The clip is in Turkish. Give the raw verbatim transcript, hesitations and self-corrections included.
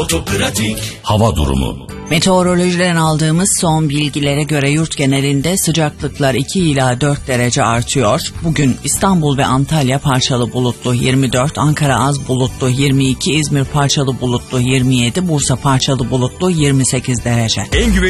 Otopratik hava durumu. Meteorolojiden aldığımız son bilgilere göre yurt genelinde sıcaklıklar iki ila dört derece artıyor. Bugün İstanbul ve Antalya parçalı bulutlu yirmi dört, Ankara az bulutlu yirmi iki, İzmir parçalı bulutlu yirmi yedi, Bursa parçalı bulutlu yirmi sekiz derece. En güvenilir